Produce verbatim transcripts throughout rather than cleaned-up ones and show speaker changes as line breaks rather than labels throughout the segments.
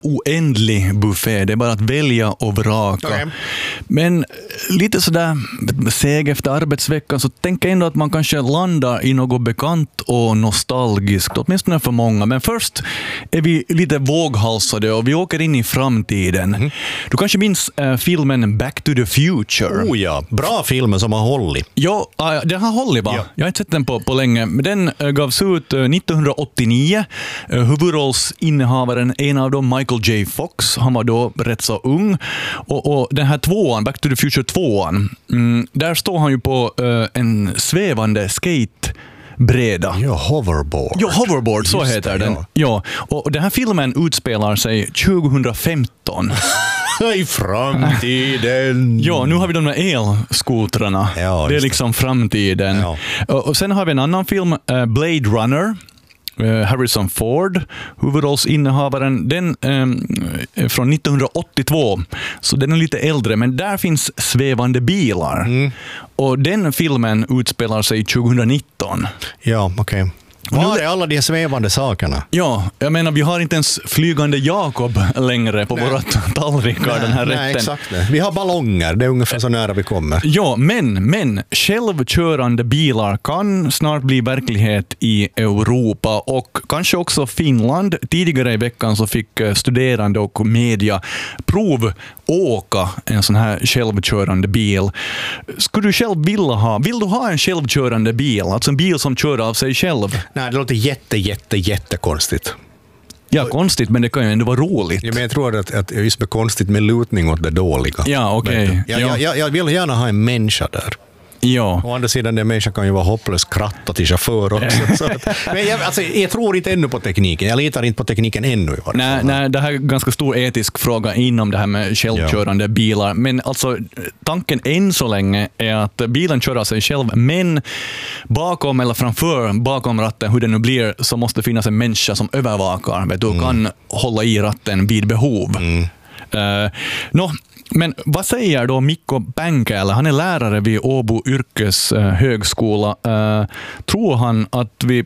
oändlig buffé. Det är bara att välja och vraka. Okay. Men lite sådär seg efter arbetsveckan så tänker jag ändå att man kanske landar i något bekant och nostalgiskt, åtminstone för många. Men först är vi lite våghalsade och vi åker in i framtiden. Mm. Du kanske minns äh, filmen Back to the Future?
Oh ja, bra film som har hållit.
Ja, äh, den har hållit va? Ja. Jag har inte sett den på, på länge. Men den äh, gavs ut äh, nittonhundraåttionio. Äh, huvudrollsinnehavaren, en av dem, Michael J. Fox, han var då rätt så ung. Och, och den här tvåan, Back to the Future tvåan, mm, där står han ju på uh, en svävande skatebräda.
Ja, hoverboard.
Ja, hoverboard, så
Just
heter
det,
den.
Ja.
Ja, och den här filmen utspelar sig tjugohundrafemton.
I framtiden.
Ja, nu har vi de här elskotrarna.
Ja,
det är liksom framtiden. Ja. Och, och sen har vi en annan film, uh, Blade Runner. Harrison Ford, huvudrollsinnehavaren, den eh, från nittonhundraåttiotvå, så den är lite äldre, men där finns svävande bilar. Mm. Och den filmen utspelar sig tjugohundranitton.
Ja, okej. Okay. Var är alla de svävande sakerna?
Ja, jag menar, vi har inte ens flygande Jakob längre på nej. Våra tallrikar, nej, den här
nej,
rätten.
Exakt det. Vi har ballonger, det är ungefär så nära vi kommer.
Ja, men, men självkörande bilar kan snart bli verklighet i Europa och kanske också Finland. Tidigare i veckan så fick studerande och media prov åka en sån här självkörande bil. Skulle du själv vilja ha, vill du ha en självkörande bil? Alltså en bil som kör av sig själv?
Nej, det låter jätte, jätte, jättekonstigt.
Ja, konstigt, men det kan ju ändå vara roligt.
Ja, men jag tror att, att just med konstigt med lutning åt det dåliga.
Ja, okej. Okay.
Jag,
ja.
jag, jag vill gärna ha en människa där.
Ja.
Å andra sidan, den människan kan ju vara hopplös kratta till chaufför också. Så att, men jag, alltså, jag tror inte ännu på tekniken. Jag litar inte på tekniken ännu. I
nej, nej, det här är en ganska stor etisk fråga inom det här med självkörande ja. bilar. Men alltså, tanken än så länge är att bilen kör av sig själv, men bakom eller framför, bakom ratten, hur det nu blir, så måste finnas en människa som övervakar. Vet du, mm. kan hålla i ratten vid behov. Mm. Uh, no, men vad säger då Mikko Pänkälä? Han är lärare vid Åbo yrkeshögskola. Uh, tror han att vi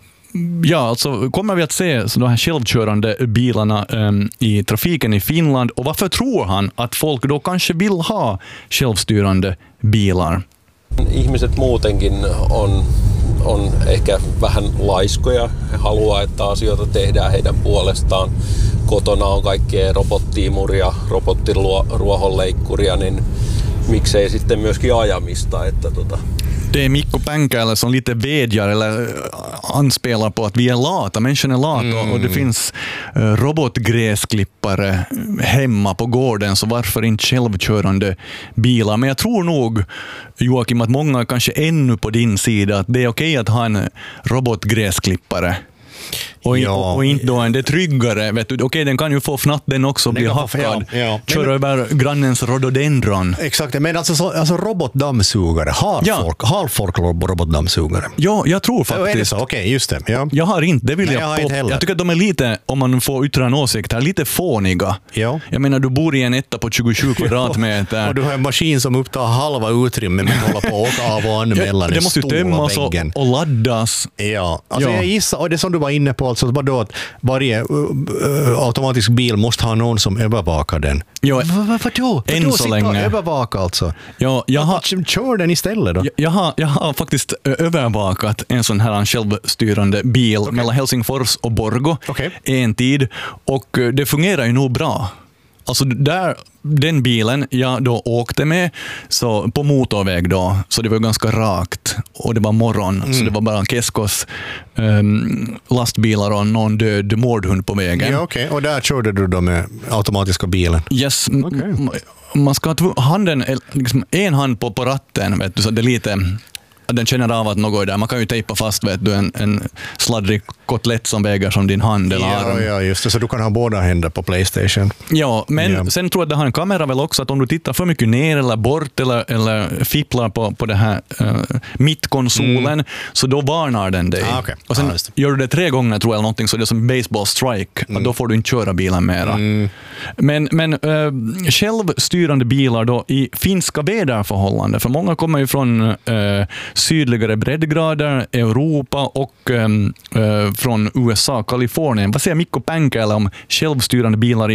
Ja, alltså kommer vi att se så de här självkörande bilarna um, i trafiken i Finland, och varför tror han att folk då kanske vill ha självstyrande bilar?
Ihmiset muutenkin on, on ehkä vähän laiskoja. He haluaa, että asioita tehdään heidän puolestaan. Kotona on kaikkea robottiimuria, robottiruohonleikkuria, niin miksei sitten myöskin ajamista. Että tota.
Det är Mikko Pänkälä som lite vädjar eller anspelar på att vi är lata, människan är lata mm. och det finns robotgräsklippare hemma på gården, så varför inte självkörande bilar? Men jag tror nog, Joakim, att många är kanske ännu på din sida att det är okej att ha en robotgräsklippare. Och, ja. och, och inte då en det tryggare, vet du, okej, den kan ju få fnatt den också, den bli hackad, ja, ja. Köra men, över grannens rhododendron.
Exakt, men alltså, så, alltså robotdammsugare, har ja. folk, har folk robotdammsugare?
Ja, jag tror faktiskt.
Är det så? Okej, just det. Ja.
Jag har inte, det vill Nej, jag,
jag,
jag tycker att de är lite, om man får yttra en åsikt här, lite fåniga.
Ja.
Jag menar, du bor i en etta på tjugosju kvadratmeter.
Och du har en maskin som upptar halva utrymme, men håller på att åka av och an mellan
det måste ju tömmas och, och laddas.
Ja, alltså
ja.
jag gissar, och det som du var inne på, alltså vadå, att varje uh, automatisk bil måste ha någon som övervakar den.
Ja,
vadå?
Än så länge.
Övervaka alltså.
Ja, jag har,
kör den istället då.
Jag, jag, har, jag har faktiskt övervakat en sån här självstyrande bil okay. mellan Helsingfors och Borgå
okay.
en tid, och det fungerar ju nog bra. Alltså där, den bilen jag då åkte med så på motorväg då, så det var ganska rakt och det var morgon, mm. så det var bara Keskos um, lastbilar och någon död mårdhund på vägen.
Ja, okej. Okay. Och där körde du då med automatiska bilen?
Yes. Okay. M- man ska ha handen, liksom en hand på, på ratten, vet du, så det är lite... Den känner av att något är där. Man kan ju tejpa fast, vet du, en, en sladdrig kotlett som väger som din hand eller
ja,
arm.
Ja, just det. Så du kan ha båda händer på PlayStation.
Ja, men ja. Sen tror jag att det har en kamera väl också, att om du tittar för mycket ner eller bort eller, eller fipplar på, på det här uh, mittkonsolen, mm. så då varnar den dig.
Ah, okay.
Och sen
ah,
gör du det tre gånger, tror jag, eller någonting, så det är som baseball strike. Mm. Att då får du inte köra bilen mera.
Mm.
Men, men äh, självstyrande bilar då i finska väderförhållanden, för många kommer ju från äh, sydligare breddgrader, Europa och äh, från U S A, Kalifornien. Vad säger Mikko Pänkäälä om självstyrande bilar i